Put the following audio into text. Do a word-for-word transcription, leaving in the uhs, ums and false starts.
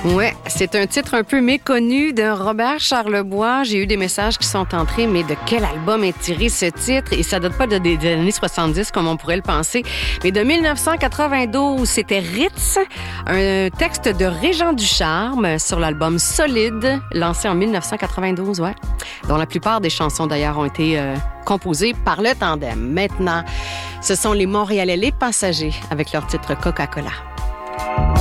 Ouais, c'est un titre un peu méconnu de Robert Charlebois. J'ai eu des messages qui sont entrés, mais de quel album est tiré ce titre? Et ça date pas de, des, des années soixante-dix, comme on pourrait le penser, mais de dix-neuf cent quatre-vingt-douze. C'était Ritz, un texte de Régent Ducharme sur l'album Solide, lancé en dix-neuf cent quatre-vingt-douze, ouais, dont la plupart des chansons, d'ailleurs, ont été euh, composées par le tandem. Maintenant, ce sont les Montréalais Les Passagers avec leur titre Coca-Cola.